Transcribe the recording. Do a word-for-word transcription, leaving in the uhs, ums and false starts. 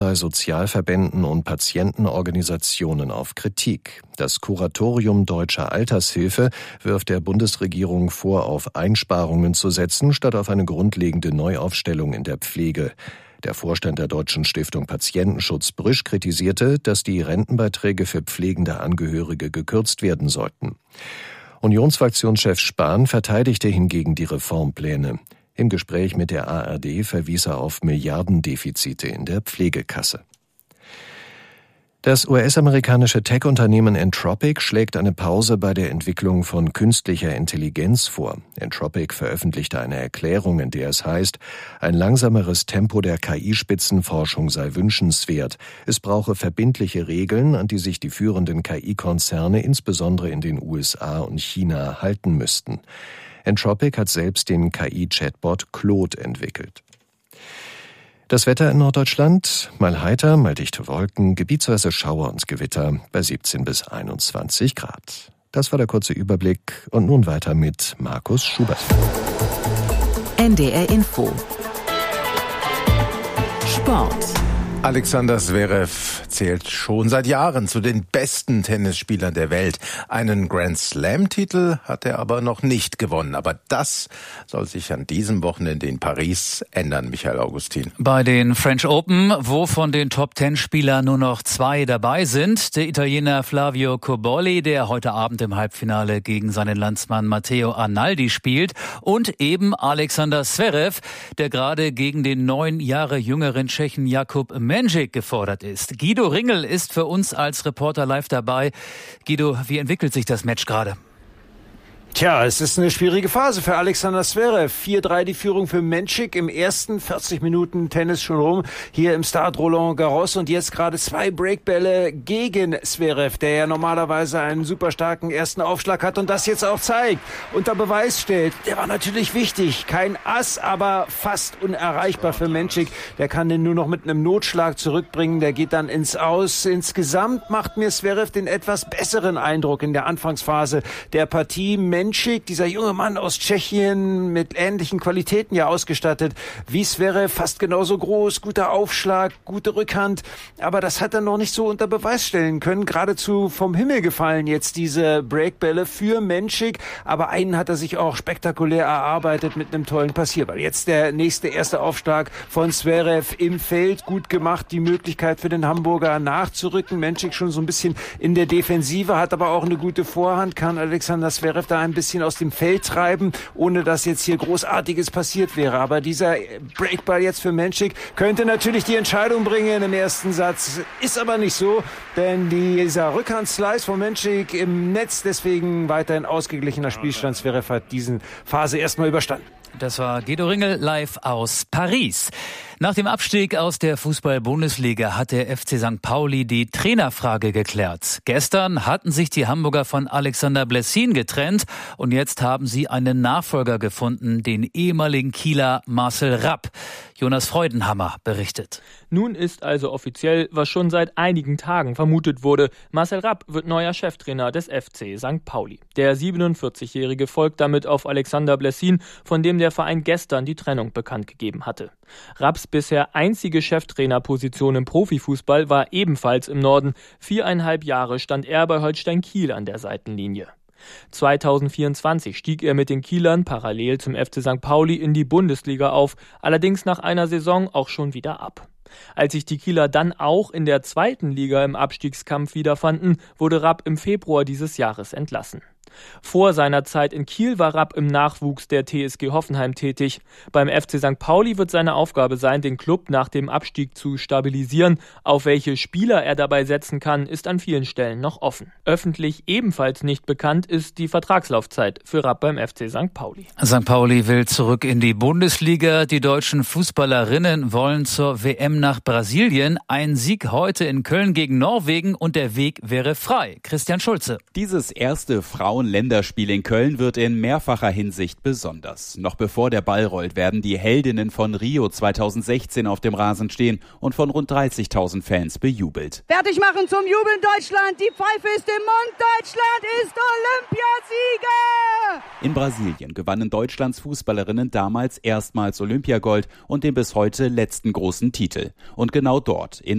bei Sozialverbänden und Patientenorganisationen auf Kritik. Das Kuratorium Deutscher Altershilfe wirft der Bundesregierung vor, auf Einsparungen zu setzen, statt auf eine grundlegende Neuaufstellung in der Pflege. Der Vorstand der Deutschen Stiftung Patientenschutz Brüsch kritisierte, dass die Rentenbeiträge für pflegende Angehörige gekürzt werden sollten. Unionsfraktionschef Spahn verteidigte hingegen die Reformpläne. Im Gespräch mit der A R D verwies er auf Milliardendefizite in der Pflegekasse. Das U S-amerikanische Tech-Unternehmen Anthropic schlägt eine Pause bei der Entwicklung von künstlicher Intelligenz vor. Anthropic veröffentlichte eine Erklärung, in der es heißt, ein langsameres Tempo der K I-Spitzenforschung sei wünschenswert. Es brauche verbindliche Regeln, an die sich die führenden K I-Konzerne insbesondere in den U S A und China halten müssten. Anthropic hat selbst den K I-Chatbot Claude entwickelt. Das Wetter in Norddeutschland, mal heiter, mal dichte Wolken, gebietsweise Schauer und Gewitter bei siebzehn bis einundzwanzig Grad. Das war der kurze Überblick und nun weiter mit Markus Schubert. N D R Info. Sport. Alexander Zverev zählt schon seit Jahren zu den besten Tennisspielern der Welt. Einen Grand-Slam-Titel hat er aber noch nicht gewonnen. Aber das soll sich an diesem Wochenende in Paris ändern, Michael Augustin. Bei den French Open, wo von den Top-Ten-Spielern nur noch zwei dabei sind, der Italiener Flavio Cobolli, der heute Abend im Halbfinale gegen seinen Landsmann Matteo Arnaldi spielt, und eben Alexander Zverev, der gerade gegen den neun Jahre jüngeren Tschechen Jakub Mensik gefordert ist. Guido Ringel ist für uns als Reporter live dabei. Guido, wie entwickelt sich das Match gerade? Tja, es ist eine schwierige Phase für Alexander Zverev. vier drei die Führung für Mensik im ersten, vierzig Minuten Tennis schon rum, hier im Stade Roland Garros, und jetzt gerade zwei Breakbälle gegen Zverev, der ja normalerweise einen super starken ersten Aufschlag hat und das jetzt auch zeigt, unter Beweis stellt. Der war natürlich wichtig, kein Ass, aber fast unerreichbar für Mensik. Der kann den nur noch mit einem Notschlag zurückbringen, der geht dann ins Aus. Insgesamt macht mir Zverev den etwas besseren Eindruck in der Anfangsphase der Partie. Mensik, dieser junge Mann aus Tschechien, mit ähnlichen Qualitäten ja ausgestattet wie Zverev, fast genauso groß, guter Aufschlag, gute Rückhand, aber das hat er noch nicht so unter Beweis stellen können. Geradezu vom Himmel gefallen jetzt diese Breakbälle für Mensik, aber einen hat er sich auch spektakulär erarbeitet mit einem tollen Passierball. Jetzt der nächste erste Aufschlag von Zverev im Feld, gut gemacht, die Möglichkeit für den Hamburger nachzurücken. Mensik schon so ein bisschen in der Defensive, hat aber auch eine gute Vorhand, kann Alexander Zverev da ein bisschen aus dem Feld treiben, ohne dass jetzt hier Großartiges passiert wäre. Aber dieser Breakball jetzt für Mensik könnte natürlich die Entscheidung bringen im ersten Satz. Ist aber nicht so, denn dieser Rückhand-Slice von Mensik im Netz, deswegen weiterhin ausgeglichener Spielstand. Zverev hat diesen Phase erstmal überstanden. Das war Guido Ringel live aus Paris. Nach dem Abstieg aus der Fußball-Bundesliga hat der F C Sankt Pauli die Trainerfrage geklärt. Gestern hatten sich die Hamburger von Alexander Blessin getrennt und jetzt haben sie einen Nachfolger gefunden, den ehemaligen Kieler Marcel Rapp. Jonas Freudenhammer berichtet. Nun ist also offiziell, was schon seit einigen Tagen vermutet wurde. Marcel Rapp wird neuer Cheftrainer des F C Sankt Pauli. Der siebenundvierzigjährige folgt damit auf Alexander Blessin, von dem der Verein gestern die Trennung bekannt gegeben hatte. Rapps bisher einzige Cheftrainerposition im Profifußball war ebenfalls im Norden. Viereinhalb Jahre stand er bei Holstein Kiel an der Seitenlinie. zweitausendvierundzwanzig stieg er mit den Kielern parallel zum F C Sankt Pauli in die Bundesliga auf, allerdings nach einer Saison auch schon wieder ab. Als sich die Kieler dann auch in der zweiten Liga im Abstiegskampf wiederfanden, wurde Rapp im Februar dieses Jahres entlassen. Vor seiner Zeit in Kiel war Rapp im Nachwuchs der T S G Hoffenheim tätig. Beim F C Sankt Pauli wird seine Aufgabe sein, den Klub nach dem Abstieg zu stabilisieren. Auf welche Spieler er dabei setzen kann, ist an vielen Stellen noch offen. Öffentlich ebenfalls nicht bekannt ist die Vertragslaufzeit für Rapp beim F C Sankt Pauli. Sankt Pauli will zurück in die Bundesliga. Die deutschen Fußballerinnen wollen zur W M nach Brasilien. Ein Sieg heute in Köln gegen Norwegen und der Weg wäre frei. Christian Schulze. Dieses erste Frauen-Länderspiel in Köln wird in mehrfacher Hinsicht besonders. Noch bevor der Ball rollt, werden die Heldinnen von Rio zweitausendsechzehn auf dem Rasen stehen und von rund dreißigtausend Fans bejubelt. Fertig machen zum Jubeln Deutschland, die Pfeife ist im Mund, Deutschland ist Olympiasieger! In Brasilien gewannen Deutschlands Fußballerinnen damals erstmals Olympiagold und den bis heute letzten großen Titel. Und genau dort, in